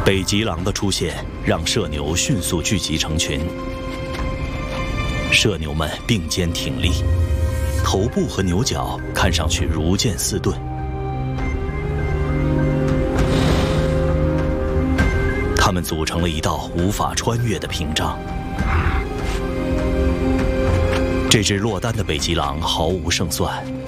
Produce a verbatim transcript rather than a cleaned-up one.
北极狼的出现让社牛迅速聚集成群，社牛们并肩挺立，头部和牛角看上去如剑似盾。他们组成了一道无法穿越的屏障。这只落单的北极狼毫无胜算。